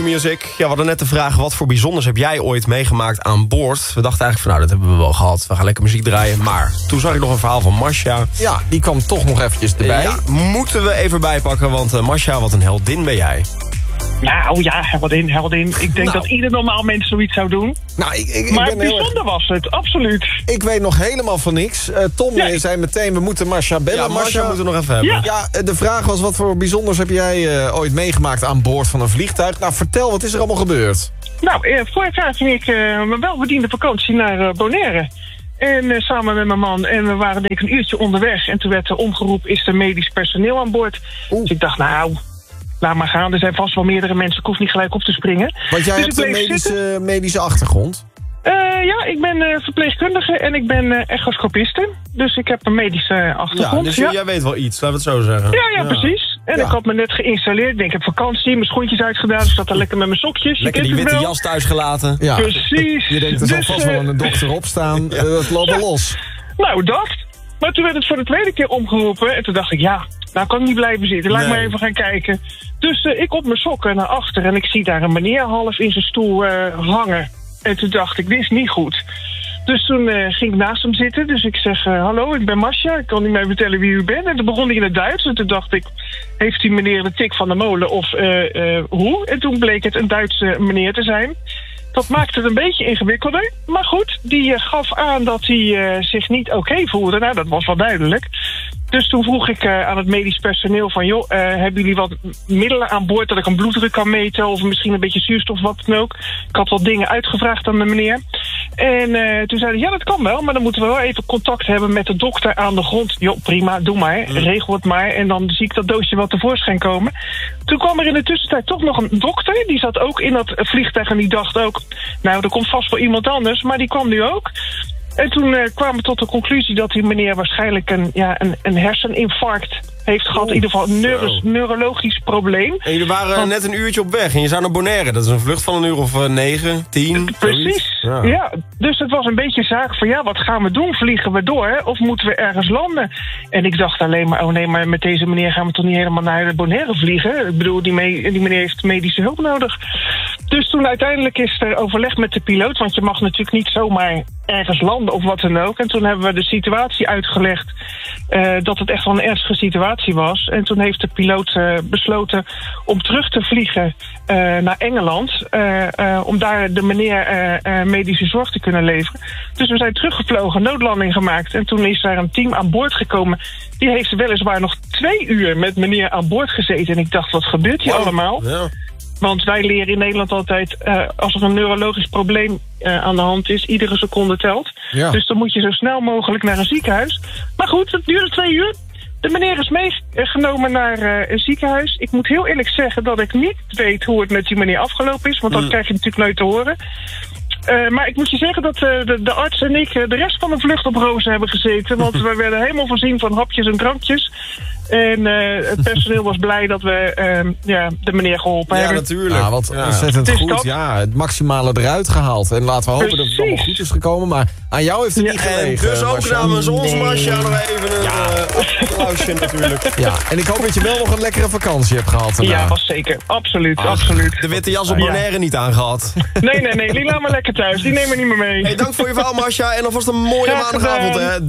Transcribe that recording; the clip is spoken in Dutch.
Music. Ja, we hadden net de vraag, wat voor bijzonders heb jij ooit meegemaakt aan boord? We dachten eigenlijk van, dat hebben we wel gehad. We gaan lekker muziek draaien. Maar toen zag ik nog een verhaal van Masha. Ja, die kwam toch nog eventjes erbij. Ja, moeten we even bijpakken, want Masha, wat een heldin ben jij. Nou ja, heldin. Ik denk dat ieder normaal mens zoiets zou doen. Nou, ik maar ben bijzonder was het, absoluut. Ik weet nog helemaal van niks. Tom zei meteen, we moeten Masha bellen. Ja, Masha moeten we nog even hebben. Ja, de vraag was, wat voor bijzonders heb jij ooit meegemaakt aan boord van een vliegtuig? Nou, vertel, wat is er allemaal gebeurd? Nou, vorig jaar ging ik mijn welverdiende vakantie naar Bonaire. En samen met mijn man. En we waren denk ik een uurtje onderweg. En toen werd er omgeroepen, is er medisch personeel aan boord? Dus ik dacht, nou, laat maar gaan. Er zijn vast wel meerdere mensen. Ik hoef niet gelijk op te springen. Want jij hebt een medische achtergrond? Ja, ik ben verpleegkundige en ik ben echoscopiste. Dus ik heb een medische achtergrond. Ja, dus jij weet wel iets, laten we het zo zeggen. Ja, precies. En ik had me net geïnstalleerd. Ik denk, ik heb vakantie, mijn schoentjes uitgedaan. Ik zat er lekker met mijn sokjes. Lekker die witte jas thuis gelaten. Ja. Precies. Je denkt, er zal vast wel een dokter op staan. Dat loopt wel los. Nou, dat. Maar toen werd het voor de tweede keer omgeroepen. En toen dacht ik, ja, nou kan ik niet blijven zitten. Laat maar even gaan kijken. Dus ik op mijn sokken naar achter. En ik zie daar een meneer half in zijn stoel hangen. En toen dacht ik, dit is niet goed. Dus toen ging ik naast hem zitten. Dus ik zeg, hallo, ik ben Masha. Ik kan niet meer vertellen wie u bent. En toen begon hij in het Duits. En toen dacht ik, heeft die meneer de tik van de molen of hoe? En toen bleek het een Duitse meneer te zijn. Dat maakte het een beetje ingewikkelder. Maar goed, die gaf aan dat hij zich niet oké voelde. Nou, dat was wel duidelijk. Dus toen vroeg ik aan het medisch personeel van, joh, hebben jullie wat middelen aan boord dat ik een bloeddruk kan meten of misschien een beetje zuurstof, wat dan ook. Ik had wat dingen uitgevraagd aan de meneer. En toen zeiden ja, dat kan wel, maar dan moeten we wel even contact hebben met de dokter aan de grond. Joh, prima, doe maar, regel het maar. En dan zie ik dat doosje wel tevoorschijn komen. Toen kwam er in de tussentijd toch nog een dokter. Die zat ook in dat vliegtuig en die dacht ook, nou, er komt vast wel iemand anders, maar die kwam nu ook. En toen kwamen we tot de conclusie dat die meneer waarschijnlijk een herseninfarct heeft gehad. In ieder geval een neurologisch probleem. En jullie waren net een uurtje op weg en je zou naar Bonaire. Dat is een vlucht van een uur of 9, 10. Precies, ja. Dus het was een beetje zaak van, ja, wat gaan we doen? Vliegen we door of moeten we ergens landen? En ik dacht alleen maar, oh nee, maar met deze meneer gaan we toch niet helemaal naar de Bonaire vliegen? Ik bedoel, die meneer heeft medische hulp nodig. Dus toen uiteindelijk is er overleg met de piloot, want je mag natuurlijk niet zomaar ergens landen of wat dan ook. En toen hebben we de situatie uitgelegd dat het echt wel een ernstige situatie was. En toen heeft de piloot besloten om terug te vliegen naar Engeland. Om daar de meneer medische zorg te kunnen leveren. Dus we zijn teruggevlogen, noodlanding gemaakt. En toen is daar een team aan boord gekomen. Die heeft weliswaar nog 2 uur met meneer aan boord gezeten. En ik dacht, wat gebeurt hier allemaal? Ja. Want wij leren in Nederland altijd, als er een neurologisch probleem aan de hand is, iedere seconde telt. Ja. Dus dan moet je zo snel mogelijk naar een ziekenhuis. Maar goed, het duurde 2 uur. De meneer is meegenomen naar een ziekenhuis. Ik moet heel eerlijk zeggen dat ik niet weet hoe het met die meneer afgelopen is. Want dat krijg je natuurlijk nooit te horen. Maar ik moet je zeggen dat de arts en ik de rest van de vlucht op rozen hebben gezeten. Want we werden helemaal voorzien van hapjes en drankjes. En het personeel was blij dat we de meneer geholpen hebben. Ja, natuurlijk. Wat ontzettend goed. Ja, het maximale eruit gehaald. En laten we hopen dat het allemaal goed is gekomen. Maar aan jou heeft het niet gelegen. Dus ook namens ons, Masha, nog even een applausje natuurlijk. Ja, en ik hoop dat je wel nog een lekkere vakantie hebt gehad daarna. Ja, was zeker. Absoluut, absoluut. De witte jas op Bonaire niet aangehad. Nee, die laat maar lekker thuis. Die nemen we niet meer mee. Hey, dank voor je verhaal, Masha. En alvast een mooie maandagavond, hè.